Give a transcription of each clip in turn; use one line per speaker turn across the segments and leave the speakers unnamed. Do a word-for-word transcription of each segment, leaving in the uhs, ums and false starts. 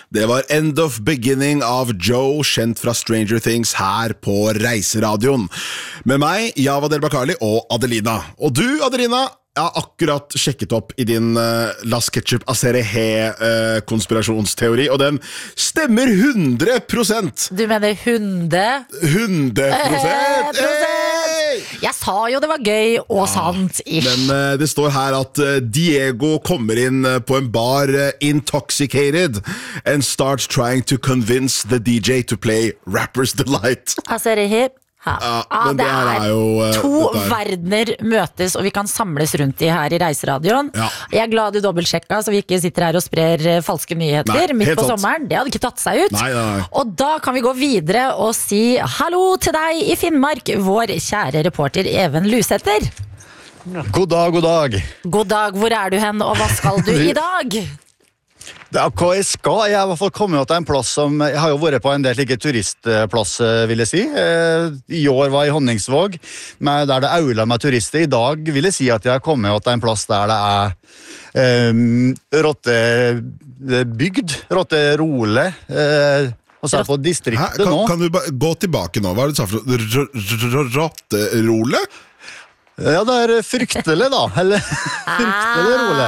Det var End of Beginning av Joe, kjent fra Stranger Things her på Reiseradioen. Med meg, Java Del Bakali og Adelina. Og du, Adelina, jeg har akkurat sjekket opp i din uh, Las Ketchup Aserehe-konspirasjonsteori, uh, og den stemmer hundre prosent.
Du mener hunde?
hundre prosent! Hey!
Jeg sa jo det var gøy og ja, sant. Ish.
Men uh, det står her at uh, Diego kommer inn uh, på en bar uh, intoxicated and starts trying to convince the D J to play Rapper's Delight.
Aserehe. Ja,
ah, det, det er, er jo uh,
to verdener møtes, og vi kan samles rundt de her i Reiseradioen. Ja. Jeg er glad du dobbeltsjekka, så vi ikke sitter her og sprer uh, falske nyheter nei, midt på tatt. Sommeren. Det hadde ikke tatt seg ut.
Nei, nei, nei.
Og da kan vi gå videre og si hallo til deg i Finnmark, vår kjære reporter Even Lusæter.
God dag, god dag.
God dag, hvor er du hen, og hva skal du i dag?
Det er hva jeg skal. Jeg har i hvert fall kommet til en plass som jeg har jo vært på en del like turistplass, vil jeg si. I år var jeg i Honningsvåg, der det auler med turister. I dag vil jeg si at jeg har kommet til en plass der det er um, rottebygd, rotterole, uh, og så er det på distriktet
kan,
nå.
Kan du ba- gå tilbake nå? Hva er det du sa for rotterole?
Ja, det er fryktelig da, eller fryktelig rolig.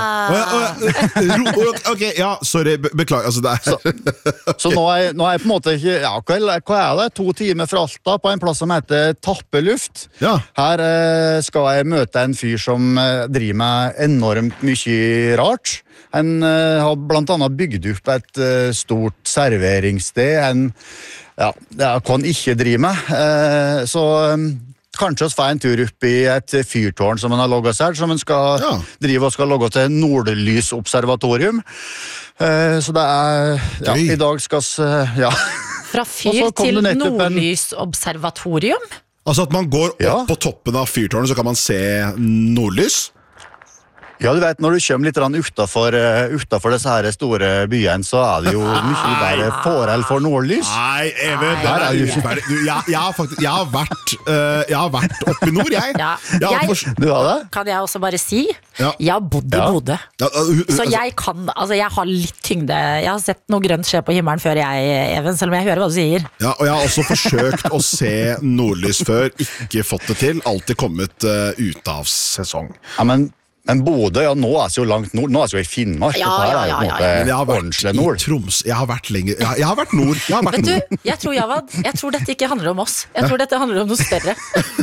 Ok, ja, sorry, beklager, altså det er...
Så, så nå, er, nå er jeg på en måte ikke, ja, hva er, hva er det? To timer fra Alta på en plass som heter Tappeluft.
Ja.
Her eh, skal jeg møte en fyr som eh, driver med enormt mye rart. Han eh, har blant annet bygd opp et eh, stort serveringssted, en, ja, det er hva han ikke driver med. Eh, så... Kanskje oss får en tur opp i et fyrtårn som han har logget seg, som han skal ja. drive og skal logge til Nordlysobservatorium. Uh, så det er, ja, i dag skal vi, ja.
Fra fyr til Nordlysobservatorium?
Altså at man går opp ja. på toppen av fyrtårnet, så kan man se nordlys?
Ja, du vet, når du kommer litt utenfor, uh, utenfor disse her store byene, så er det jo mye der forhold for nordlys.
Nei, Even, det er jo ikke ferdig. Jeg, jeg, har faktisk, jeg har vært, uh, jeg har vært oppe i nord, jeg.
Ja.
jeg,
jeg
for... Du har det?
Kan jeg også bare si,
ja.
jeg har bodd i
ja.
Bodø.
Ja, uh, uh,
så jeg kan, altså jeg har litt tyngde. Jeg har sett noe grønt skje på himmelen før jeg, Even, selv om jeg hører hva du sier.
Ja, og jeg har også forsøkt å se nordlys før, ikke fått det til, alltid kommet uh, ut av sesong.
Ja, men... Men Bodø, ja, nå er det jo langt nord. Nå er det jo i Finnmark.
Ja, ja, ja, ja, ja.
Jeg har vært i Troms. Jeg har vært lenger. Jeg, jeg har vært nord. Jeg har vært
Vet
nord.
du, jeg tror, Javad, jeg tror dette ikke handler om oss. Jeg tror dette handler om noe større.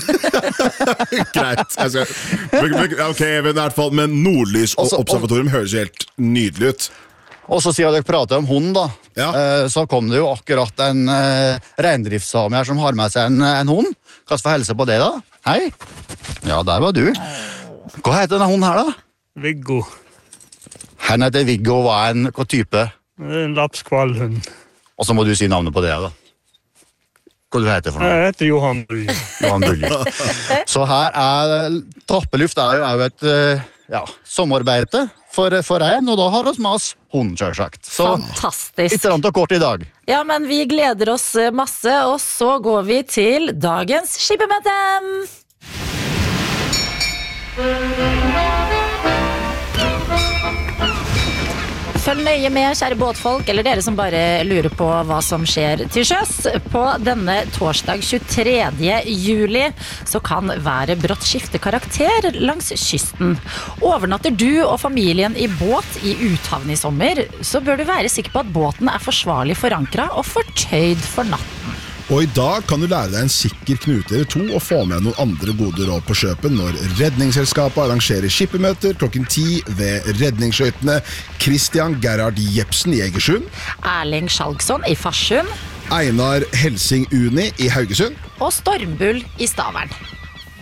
Greit. Jeg skal, ok, Even, i hvert fall. Men Nordlysobservatorium høres jo helt nydelig ut.
Og så siden dere prater om hund da,
ja.
så kom det jo akkurat en uh, reindriftssame her som har med seg en, en hund. Kan vi få helse på det da? Hei. Ja, der var du. Hva heter denne hunden her da?
Viggo.
Han heter Viggo, hva er en hva type?
En lapskvalhund.
Og så må du si navnet på det da. Hva du heter for noe?
Jeg heter Johan Bulli.
Johan Bulli. Så her er Tappeluft er jo et ja, sommerbeite for, for en, og da har vi med oss hund, selvsagt. Så
fantastisk.
Ikke langt og kort i dag.
Ja, men vi gleder oss masse, og så går vi til dagens skippermøte. Følg nøye med, kjære båtfolk, eller dere som bare lurer på hva som skjer til sjøs. På denne torsdag tjuetredje juli så kan været brått skifte karakter langs kysten. Overnatter du og familien i båt i uthavn i sommer, så bør du være sikker på at båten er forsvarlig forankret og fortøyd for natten.
Og i dag kan du lære deg en sikker knute eller to og få med noen andre gode råd på kjøpen når Redningsselskapet arrangerer skippermøter klokken ti ved redningsskøytene Christian Gerhard Jepsen i Egersund,
Erling Skjalgsson i Farsund,
Einar Helsing Uni i Haugesund
og Stormbull i Stavern.